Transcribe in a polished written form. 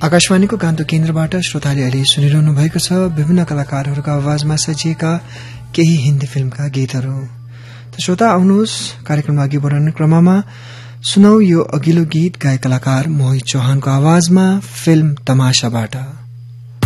आकाशवाणीको कान्तो केन्द्रबाट श्रोताले अहिले सुनिरहनु भएको छ विभिन्न कलाकारहरूका आवाजमा सजिएका केही हिन्दी फिल्मका गीतहरू। श्रोता आउनुहोस् कार्यक्रममा अघि बढाउने क्रममा सुनौ यो अघिल्लो गीत गायक कलाकार मोहित चौहानको आवाजमा फिल्म तमाशाबाट।